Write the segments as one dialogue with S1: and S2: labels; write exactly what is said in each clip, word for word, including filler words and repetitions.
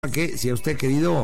S1: Que si a usted querido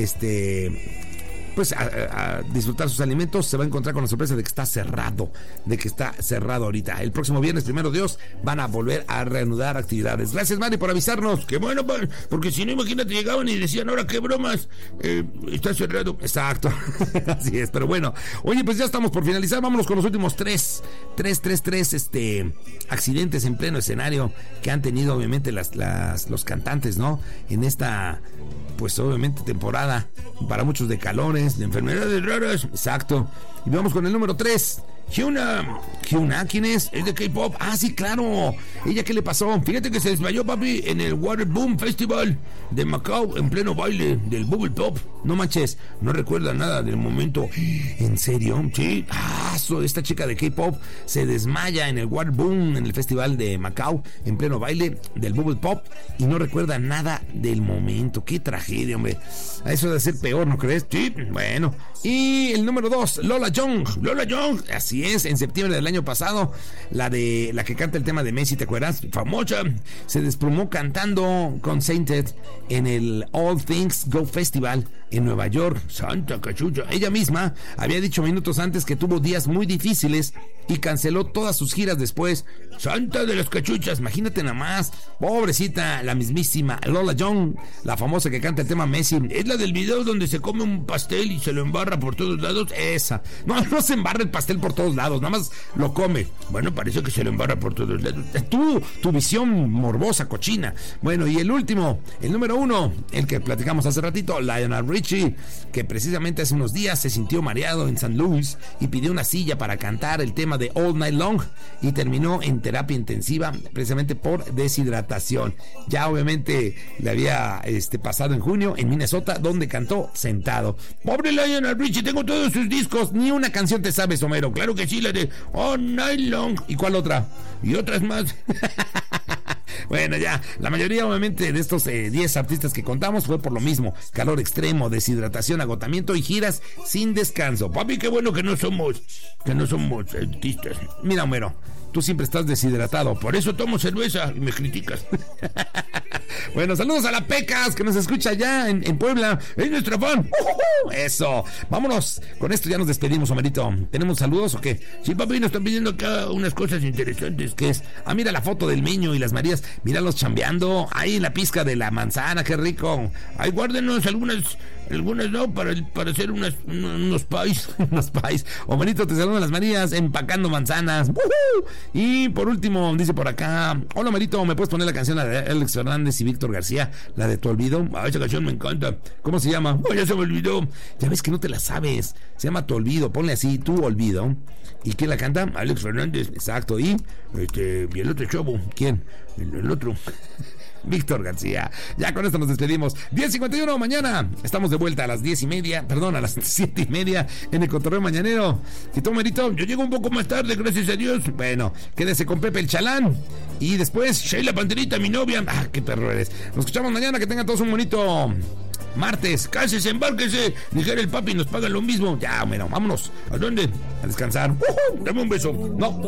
S1: este pues a, a, a disfrutar sus alimentos, se va a encontrar con la sorpresa de que está cerrado, de que está cerrado ahorita. El próximo viernes, primero Dios, van a volver a reanudar actividades. Gracias, Mari, por avisarnos. Qué bueno, porque si no, imagínate, llegaban y decían, ahora qué bromas, eh, está cerrado. Exacto, así es, pero bueno. Oye, pues ya estamos por finalizar, vámonos con los últimos tres, tres, tres, tres, este, accidentes en pleno escenario que han tenido, obviamente, las, las, los cantantes, ¿no? En esta, pues obviamente, temporada, para muchos de calores, de enfermedades raras. Exacto. Y vamos con el número tres. Hyuna. Hyuna, ¿quién es? Es de K-pop. Ah, sí, claro. ¿Ella qué le pasó? Fíjate que se desmayó, papi, en el Water Boom Festival de Macao, en pleno baile del Bubble Pop. No manches, no recuerda nada del momento. ¿En serio? Sí. Ah, so, esta chica de K-pop se desmaya en el Water Boom, en el Festival de Macao, en pleno baile del Bubble Pop, y no recuerda nada del momento. Qué tragedia, hombre. A eso debe ser peor, ¿no crees? Sí, bueno. Y el número dos, Lola Young. Lola Young, así es, en septiembre del año pasado, la de la que canta el tema de Messi, ¿te acuerdas? Famosa, se desplomó cantando con Sainted en el All Things Go Festival en Nueva York. Santa cachucha. Ella misma había dicho minutos antes que tuvo días muy difíciles y canceló todas sus giras después. Santa de las cachuchas, imagínate nada más. Pobrecita, la mismísima Lola Young, la famosa que canta el tema Messi. Es la del video donde se come un pastel y se lo embarra por todos lados. Esa. No, no se embarra el pastel por todos lados, nada más lo come. Bueno, parece que se lo embarra por todos lados. Tú, tu visión morbosa, cochina. Bueno, y el último, el número uno, el que platicamos hace ratito, Lionel Richie, que precisamente hace unos días se sintió mareado en San Luis y pidió una silla para cantar el tema de All Night Long y terminó en terapia intensiva precisamente por deshidratación. Ya obviamente le había este, pasado en junio en Minnesota, donde cantó sentado. Pobre Lionel Richie, tengo todos sus discos, ni una canción te sabes, Homero. Claro que sí, la de All Night Long. ¿Y cuál otra? Y otras más. Bueno, ya, la mayoría obviamente de estos eh, diez artistas que contamos fue por lo mismo: calor extremo, deshidratación, agotamiento y giras sin descanso. Papi, qué bueno que no somos, que no somos artistas. Mira, Homero, tú siempre estás deshidratado, por eso tomo cerveza y me criticas. Bueno, saludos a la Pecas, que nos escucha allá en, en Puebla. Es nuestra fan. Uh-huh. Eso. Vámonos. Con esto ya nos despedimos, Homerito. ¿Tenemos saludos o qué? Sí, papi, nos están pidiendo acá unas cosas interesantes. ¿Qué es? Ah, mira la foto del Meño y las Marías. Míralos chambeando. Ahí en la pizca de la manzana. Qué rico. Ahí guárdenos algunas... Algunas no, para, para hacer unas, unos pais. Unos pais. Homerito, te saludan las Marías empacando manzanas. ¡Woohoo! Y por último, dice por acá: hola, Homerito, ¿me puedes poner la canción de Alex Fernández y Víctor García? La de Tu Olvido. Ah, esa canción me encanta. ¿Cómo se llama? Oh, ya se me olvidó. Ya ves que no te la sabes. Se llama Tu Olvido. Ponle así, Tu Olvido. ¿Y quién la canta? Alex Fernández. Exacto. Y este, y el otro chavo. ¿Quién? El, el otro. Víctor García. Ya con esto nos despedimos. diez cincuenta y uno, mañana estamos de vuelta a las diez y media, perdón, a las siete y media en el Cotorreo Mañanero. Y tú, Merito, yo llego un poco más tarde, gracias a Dios. Bueno, quédese con Pepe el Chalán. Y después, Sheila Panterita, mi novia. Ah, qué perro eres. Nos escuchamos mañana, que tengan todos un bonito martes. Cásese, embárquese. Dijera el papi, nos pagan lo mismo. Ya, bueno, vámonos. ¿A dónde? A descansar. Uh-huh. Dame un beso. No.